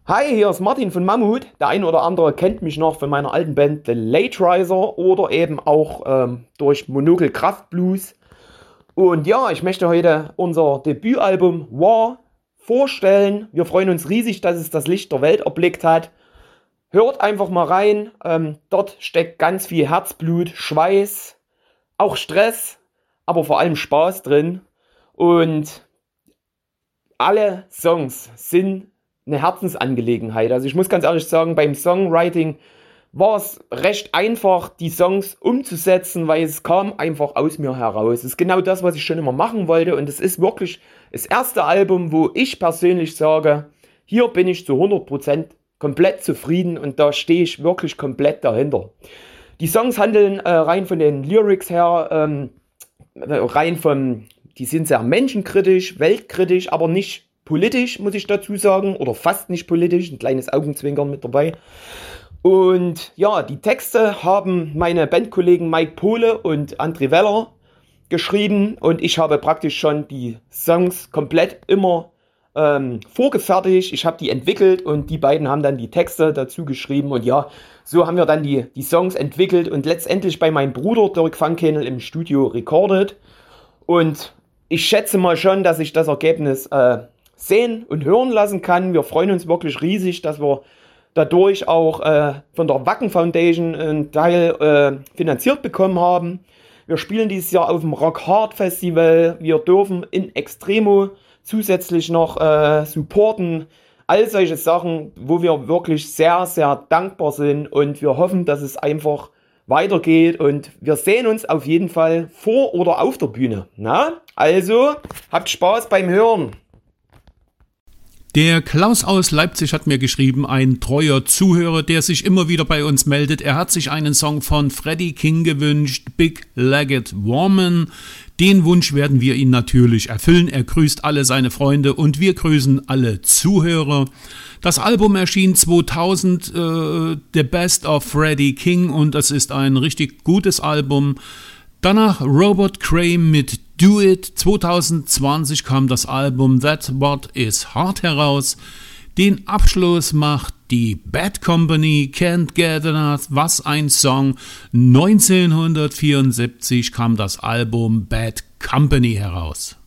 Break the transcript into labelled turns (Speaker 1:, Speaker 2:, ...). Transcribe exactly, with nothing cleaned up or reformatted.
Speaker 1: Hi, hier ist Martin von Mammut. Der eine oder andere kennt mich noch von meiner alten Band The Late Riser oder eben auch ähm, durch Monocle Kraft Blues. Und ja, ich möchte heute unser Debütalbum War vorstellen. Wir freuen uns riesig, dass es das Licht der Welt erblickt hat. Hört einfach mal rein. Ähm, dort steckt ganz viel Herzblut, Schweiß, auch Stress, aber vor allem Spaß drin. Und alle Songs sind eine Herzensangelegenheit. Also ich muss ganz ehrlich sagen, beim Songwriting war es recht einfach, die Songs umzusetzen, weil es kam einfach aus mir heraus. Es ist genau das, was ich schon immer machen wollte, und es ist wirklich das erste Album, wo ich persönlich sage, hier bin ich zu hundert Prozent komplett zufrieden und da stehe ich wirklich komplett dahinter. Die Songs handeln äh, rein von den Lyrics her, ähm, rein von, die sind sehr menschenkritisch, weltkritisch, aber nicht politisch, muss ich dazu sagen, oder fast nicht politisch, ein kleines Augenzwinkern mit dabei. Und ja, die Texte haben meine Bandkollegen Mike Pohle und André Weller geschrieben, und ich habe praktisch schon die Songs komplett immer ähm, vorgefertigt. Ich habe die entwickelt und die beiden haben dann die Texte dazu geschrieben, und ja, so haben wir dann die, die Songs entwickelt und letztendlich bei meinem Bruder Dirk Funkenel im Studio recorded. Und ich schätze mal schon, dass ich das Ergebnis äh, sehen und hören lassen kann. Wir freuen uns wirklich riesig, dass wir dadurch auch äh, von der Wacken Foundation einen Teil äh, finanziert bekommen haben. Wir spielen dieses Jahr auf dem Rock Hard Festival. Wir dürfen in Extremo zusätzlich noch äh, supporten. All solche Sachen, wo wir wirklich sehr, sehr dankbar sind, und wir hoffen, dass es einfach weitergeht, und wir sehen uns auf jeden Fall vor oder auf der Bühne. Na? Also, habt Spaß beim Hören.
Speaker 2: Der Klaus aus Leipzig hat mir geschrieben, ein treuer Zuhörer, der sich immer wieder bei uns meldet. Er hat sich einen Song von Freddie King gewünscht, Big-Legged Woman. Den Wunsch werden wir ihn natürlich erfüllen. Er grüßt alle seine Freunde und wir grüßen alle Zuhörer. Das Album erschien zweitausend, äh, The Best of Freddie King, und es ist ein richtig gutes Album. Danach Robert Cray mit Do It. zwanzig zwanzig kam das Album That What Is Hard heraus. Den Abschluss macht die Bad Company, Can't Get Enough, was ein Song. neunzehnhundertvierundsiebzig kam das Album Bad Company heraus.